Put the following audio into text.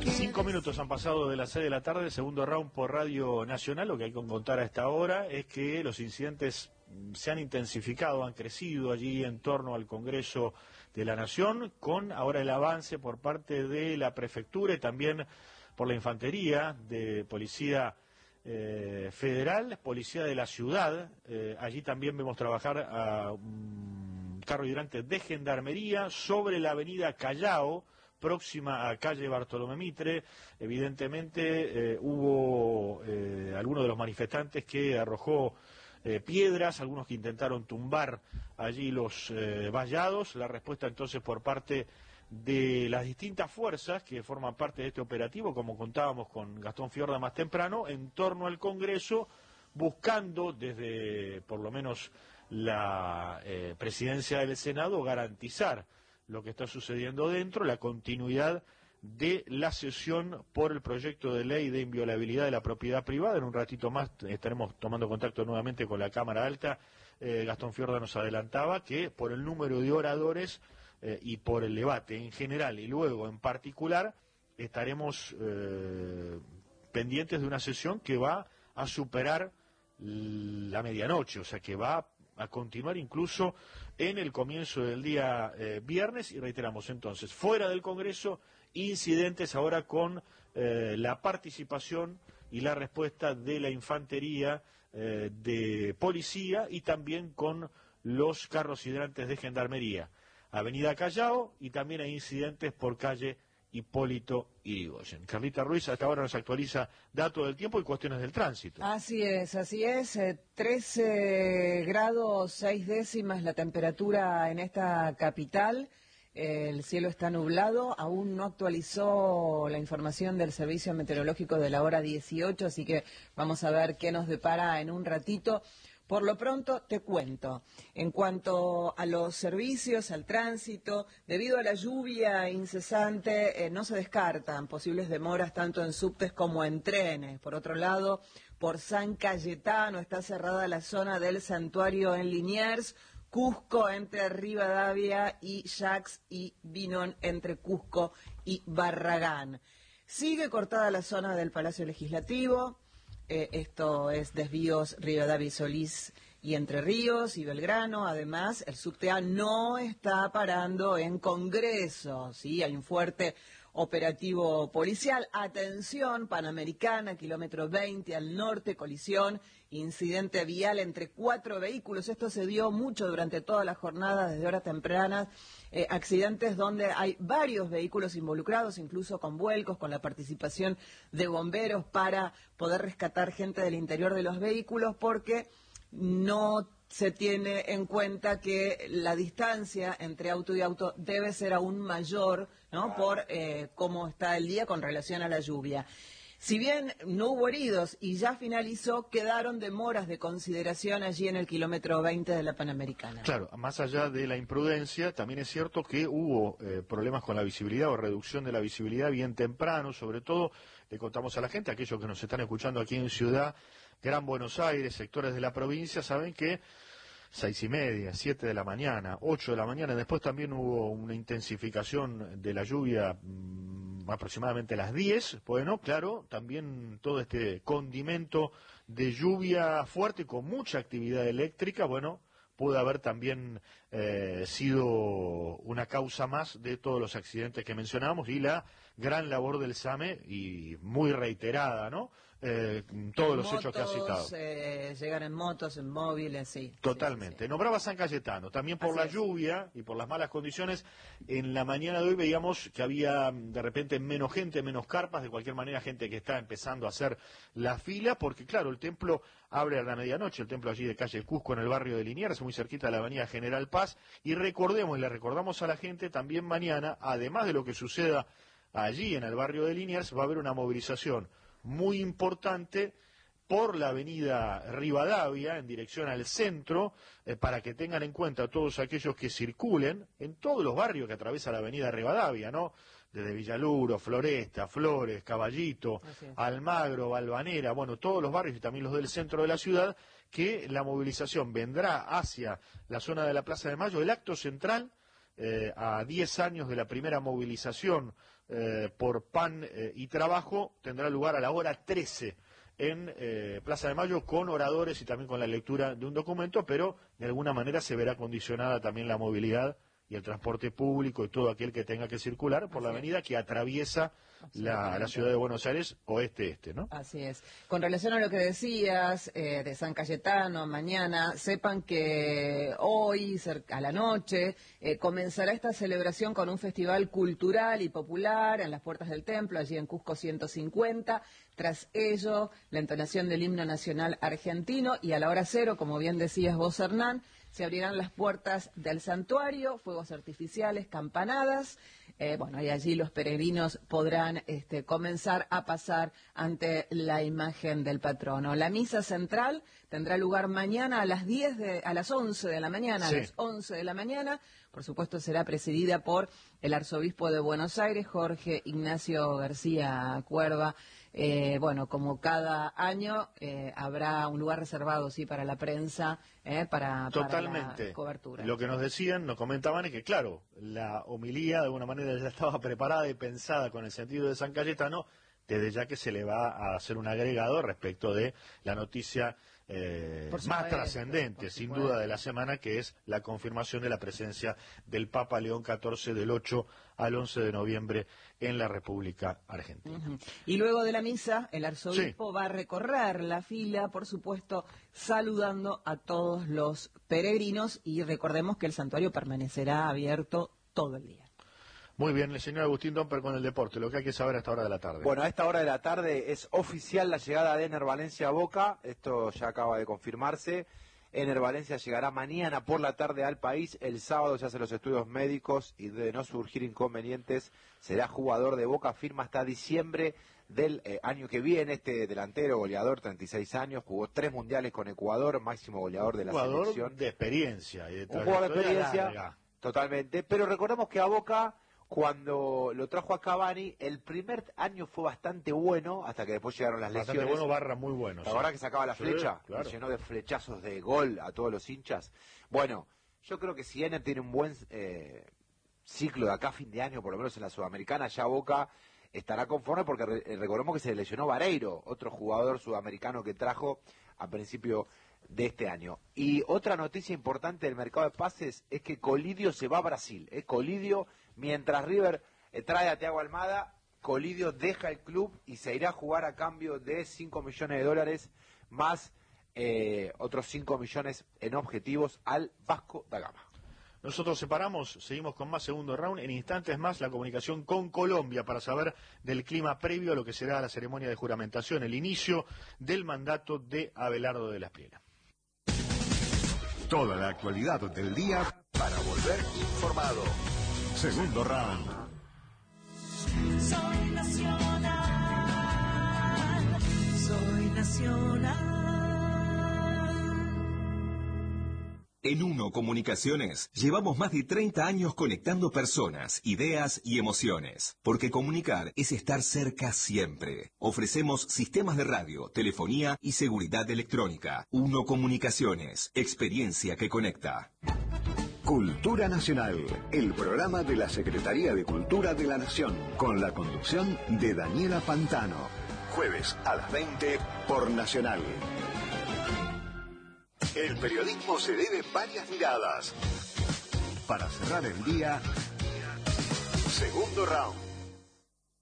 5 minutos han pasado de las 6 de la tarde, segundo round por Radio Nacional. Lo que hay que contar a esta hora es que los incidentes se han intensificado, han crecido allí en torno al Congreso de la Nación, con ahora el avance por parte de la Prefectura y también por la Infantería de Policía Federal, Policía de la Ciudad. Allí también vemos trabajar a un carro hidrante de Gendarmería sobre la avenida Callao, próxima a calle Bartolomé Mitre. Evidentemente hubo algunos de los manifestantes que arrojó piedras, algunos que intentaron tumbar allí los vallados. La respuesta entonces por parte de las distintas fuerzas que forman parte de este operativo, como contábamos con Gastón Fiorda más temprano, en torno al Congreso, buscando desde por lo menos la presidencia del Senado garantizar lo que está sucediendo dentro, la continuidad de la sesión por el proyecto de ley de inviolabilidad de la propiedad privada. En un ratito más estaremos tomando contacto nuevamente con la Cámara Alta. Gastón Fiorda nos adelantaba que por el número de oradores y por el debate en general y luego en particular estaremos pendientes de una sesión que va a superar la medianoche, o sea que va a continuar incluso en el comienzo del día viernes. Y reiteramos entonces, fuera del Congreso, incidentes ahora con la participación y la respuesta de la Infantería de Policía y también con los carros hidrantes de Gendarmería. Avenida Callao, y también hay incidentes por calle Hipólito Yrigoyen. Carlita Ruiz hasta ahora nos actualiza datos del tiempo y cuestiones del tránsito. Así es. 13 grados 6 décimas la temperatura en esta capital. El cielo está nublado, aún no actualizó la información del Servicio Meteorológico de la hora 18, así que vamos a ver qué nos depara en un ratito. Por lo pronto te cuento, en cuanto a los servicios, al tránsito, debido a la lluvia incesante no se descartan posibles demoras tanto en subtes como en trenes. Por otro lado, por San Cayetano está cerrada la zona del Santuario en Liniers, Cusco entre Rivadavia y Jax y Vinón entre Cusco y Barragán. Sigue cortada la zona del Palacio Legislativo. Esto es desvíos Rivadavia y Solís y Entre Ríos y Belgrano. Además, el subte A no está parando en Congreso, ¿sí? Hay un fuerte operativo policial. Atención, Panamericana, kilómetro 20 al norte, colisión, incidente vial entre 4 vehículos. Esto se dio mucho durante toda la jornada, desde horas tempranas. Accidentes donde hay varios vehículos involucrados, incluso con vuelcos, con la participación de bomberos para poder rescatar gente del interior de los vehículos, porque no se tiene en cuenta que la distancia entre auto y auto debe ser aún mayor, ¿no? Por cómo está el día con relación a la lluvia. Si bien no hubo heridos y ya finalizó, quedaron demoras de consideración allí en el kilómetro 20 de la Panamericana. Claro, más allá de la imprudencia, también es cierto que hubo problemas con la visibilidad o reducción de la visibilidad bien temprano. Sobre todo, le contamos a la gente, aquellos que nos están escuchando aquí en Ciudad Gran Buenos Aires, sectores de la provincia, saben que 6:30, 7 de la mañana, 8 de la mañana, después también hubo una intensificación de la lluvia aproximadamente a las 10, bueno, claro, también todo este condimento de lluvia fuerte con mucha actividad eléctrica, bueno, pudo haber también sido una causa más de todos los accidentes que mencionábamos y la gran labor del SAME, y muy reiterada, ¿no? Todos los hechos que ha citado. Llegan en motos, en móviles, sí. Totalmente. Sí, sí. Nombraba San Cayetano, también por la lluvia y por las malas condiciones. En la mañana de hoy veíamos que había de repente menos gente, menos carpas, de cualquier manera gente que está empezando a hacer la fila, porque claro, el templo abre a la medianoche, el templo allí de calle Cusco en el barrio de Liniers, muy cerquita de la avenida General Paz, y recordemos, y le recordamos a la gente, también mañana, además de lo que suceda allí en el barrio de Liniers, va a haber una movilización muy importante por la avenida Rivadavia en dirección al centro, para que tengan en cuenta todos aquellos que circulen en todos los barrios que atraviesa la avenida Rivadavia, ¿no? Desde Villaluro, Floresta, Flores, Caballito, Almagro, Balvanera, bueno, todos los barrios y también los del centro de la ciudad, que la movilización vendrá hacia la zona de la Plaza de Mayo. El acto central, a 10 años de la primera movilización por pan y trabajo tendrá lugar a la hora 13 en Plaza de Mayo, con oradores y también con la lectura de un documento, pero de alguna manera se verá condicionada también la movilidad y el transporte público y todo aquel que tenga que circular por la avenida que atraviesa la ciudad de Buenos Aires oeste-este, ¿no? Así es. Con relación a lo que decías de San Cayetano, mañana, sepan que hoy, a la noche, comenzará esta celebración con un festival cultural y popular en las puertas del templo, allí en Cusco 150. Tras ello, la entonación del himno nacional argentino y a la hora 0, como bien decías vos, Hernán, se abrirán las puertas del santuario, fuegos artificiales, campanadas. Y allí los peregrinos podrán comenzar a pasar ante la imagen del patrono. La misa central tendrá lugar mañana a las 11 de la mañana, sí. A las 11 de la mañana. Por supuesto, será presidida por el arzobispo de Buenos Aires, Jorge Ignacio García Cuerva. Como cada año habrá un lugar reservado, sí, para la prensa, para la cobertura. Lo que nos decían, nos comentaban es que, claro, la homilía de alguna manera ya estaba preparada y pensada con el sentido de San Cayetano, desde ya que se le va a hacer un agregado respecto de la noticia más trascendente, sin duda, de la semana, que es la confirmación de la presencia del Papa León XIV del 8 al 11 de noviembre en la República Argentina. Y luego de la misa, el arzobispo va a recorrer la fila, por supuesto, saludando a todos los peregrinos, y recordemos que el santuario permanecerá abierto todo el día. Muy bien, el señor Agustín Domper con el deporte, lo que hay que saber a esta hora de la tarde. Bueno, a esta hora de la tarde es oficial la llegada de Ener Valencia a Boca, esto ya acaba de confirmarse. Ener Valencia llegará mañana por la tarde al país, el sábado se hacen los estudios médicos y de no surgir inconvenientes será jugador de Boca, firma hasta diciembre del año que viene. Este delantero, goleador, 36 años, jugó 3 mundiales con Ecuador, máximo goleador de la selección. Jugador de experiencia. Y un jugador de experiencia, totalmente, pero recordemos que a Boca, cuando lo trajo a Cavani, el primer año fue bastante bueno, hasta que después llegaron las lesiones. Bastante bueno, barra muy bueno. La verdad que sacaba la flecha, claro. Llenó de flechazos de gol a todos los hinchas. Bueno, yo creo que si Ener tiene un buen ciclo de acá a fin de año, por lo menos en la Sudamericana, ya Boca estará conforme, porque recordemos que se lesionó Vareiro, otro jugador sudamericano que trajo a principio de este año. Y otra noticia importante del mercado de pases es que Colidio se va a Brasil. Colidio, mientras River trae a Thiago Almada, Colidio deja el club y se irá a jugar a cambio de $5 millones más otros 5 millones en objetivos al Vasco da Gama. Nosotros separamos, seguimos con más segundo round. En instantes más la comunicación con Colombia para saber del clima previo a lo que será la ceremonia de juramentación, el inicio del mandato de Abelardo de la Espriella. Toda la actualidad del día para volver informado. Segundo round. Soy nacional, soy nacional. En Uno Comunicaciones llevamos más de 30 años conectando personas, ideas y emociones. Porque comunicar es estar cerca siempre. Ofrecemos sistemas de radio, telefonía y seguridad electrónica. Uno Comunicaciones, experiencia que conecta. Cultura Nacional, el programa de la Secretaría de Cultura de la Nación, con la conducción de Daniela Pantano. Jueves a las 20 por Nacional. El periodismo se debe varias miradas. Para cerrar el día, segundo round.